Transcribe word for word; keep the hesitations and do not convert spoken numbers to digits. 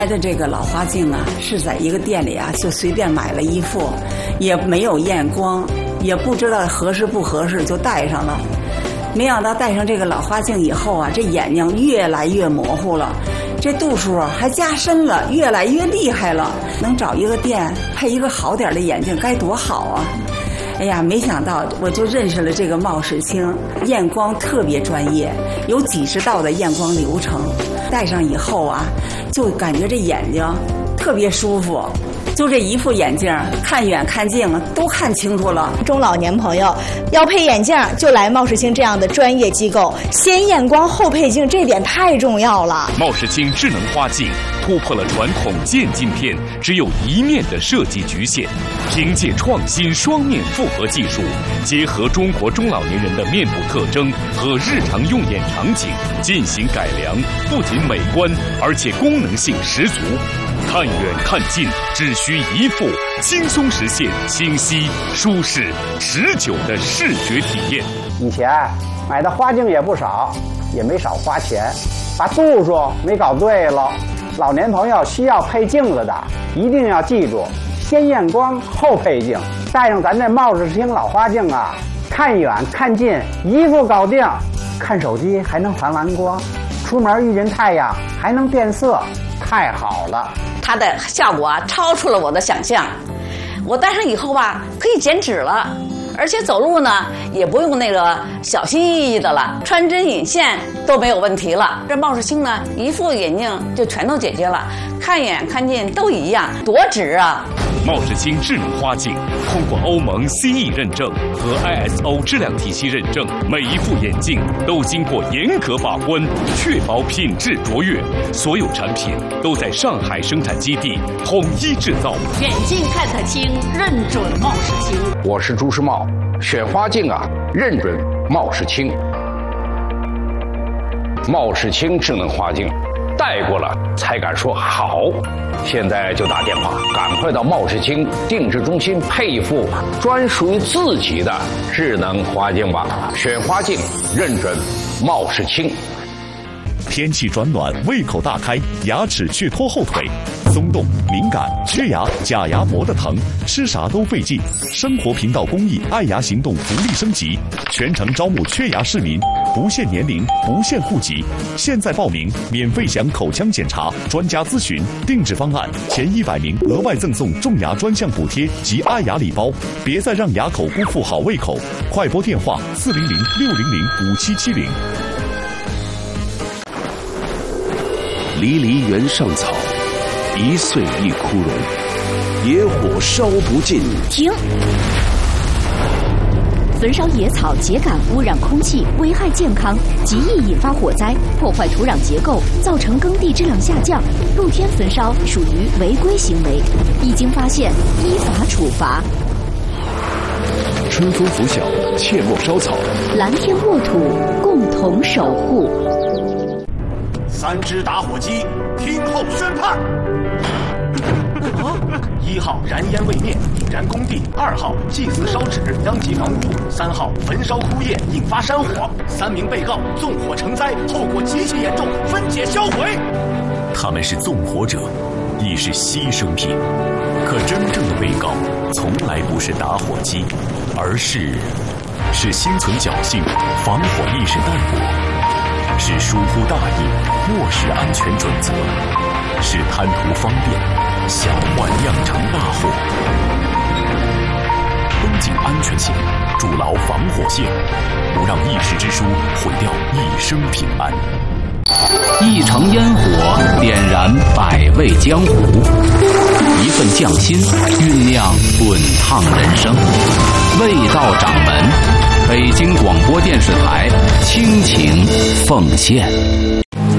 戴的这个老花镜啊，是在一个店里啊，就随便买了一副，也没有验光，也不知道合适不合适，就戴上了。没想到戴上这个老花镜以后啊，这眼睛越来越模糊了，这度数还加深了，越来越厉害了。能找一个店配一个好点的眼镜，该多好啊！哎呀，没想到我就认识了这个茂世清，验光特别专业，有几十道的验光流程。戴上以后啊，就感觉这眼睛特别舒服。就这一副眼镜，看远看近都看清楚了。 中老年朋友要配眼镜，就来茂世清这样的专业机构，先验光后配镜，这点太重要了。 茂世清智能花镜突破了传统渐镜片只有一面的设计局限，凭借创新双面复合技术，结合中国中老年人的面部特征和日常用眼场景进行改良，不仅美观，而且功能性十足。看远看近只需一副，轻松实现清晰、舒适、持久的视觉体验。 以前买的花镜也不少，也没少花钱，把度数没搞对了。老年朋友需要配镜子的，一定要记住，先验光后配镜。戴上咱这茂世清老花镜啊，看远看近一副搞定。看手机还能防蓝光，出门遇见太阳还能变色，太好了。 它的效果啊，超出了我的想象。我戴上以后吧，可以减脂了，而且走路呢也不用那个小心翼翼的了，穿针引线都没有问题了。这茂世清呢，一副眼镜就全都解决了，看远看近都一样，多值啊！ 茂世清智能花镜通过欧盟 C E 认证和 I S O 质量体系认证，每一副眼镜都经过严格把关，确保品质卓越。所有产品都在上海生产基地统一制造。 眼镜看得清，认准茂世清。 我是朱时茂，选花镜啊，认准茂世清。茂世清智能花镜，戴过了才敢说好。现在就打电话，赶快到茂世清定制中心配一副专属于自己的智能花镜吧。选花镜，认准茂世清。 天气转暖，胃口大开，牙齿却拖后腿，松动、敏感、缺牙、假牙磨得疼，吃啥都费劲。生活频道公益爱牙行动福利升级，全程招募缺牙市民，不限年龄，不限户籍。现在报名，免费享口腔检查、专家咨询、定制方案，前一百名额外赠送种牙专项补贴及爱牙礼包。别再让牙口辜负好胃口，快拨电话四零零六零零五七七零。 离离原上草，一岁一枯荣。野火烧不尽。 停！焚烧野草秸秆污染空气，危害健康，极易引发火灾，破坏土壤结构，造成耕地质量下降。露天焚烧属于违规行为，一经发现依法处罚。 春风拂晓，切莫烧草。 蓝天沃土，共同守护。 三支打火机，听候宣判。一号燃烟未灭，引燃工地；二号祭祀烧纸，殃及房屋；三号焚烧枯叶，引发山火。三名被告纵火成灾，后果极其严重，分解销毁。 他们是纵火者，亦是牺牲品。可真正的被告从来不是打火机，而是是心存侥幸，防火意识淡薄。是疏忽大意，漠视安全准则；是贪图方便，小患酿成大祸。绷紧安全线，筑牢防火线，不让一时之疏毁掉一生平安。 一场烟火点燃百味江湖，一份匠心酝酿滚烫人生。味道掌门，北京广播电视台倾情奉献。